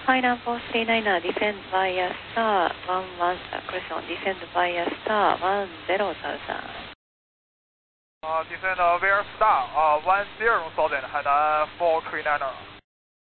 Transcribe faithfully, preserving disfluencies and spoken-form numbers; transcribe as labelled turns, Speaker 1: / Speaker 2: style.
Speaker 1: Hainan four three niner, descend via star one one star, crescent, descend via star one zero thousand.
Speaker 2: Uh, descend via star uh, one zero thousand, Hainan four three niner.